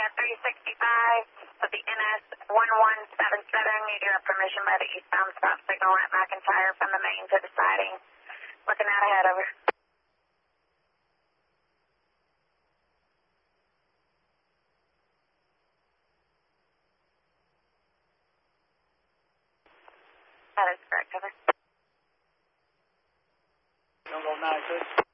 365 with the NS 1177. Need your permission by the eastbound stop signal at McIntyre from the main to the siding. Looking out ahead, over. That is correct, over. Jungle 96.